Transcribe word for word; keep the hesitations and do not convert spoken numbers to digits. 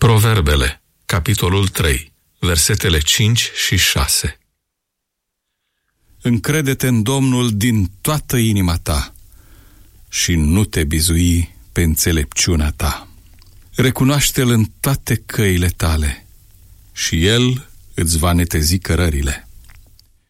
Proverbele, capitolul trei, versetele cinci și șase. Încrede-te în Domnul din toată inima ta și nu te bizui pe înțelepciunea ta. Recunoaște-L în toate căile tale și El îți va netezi cărările.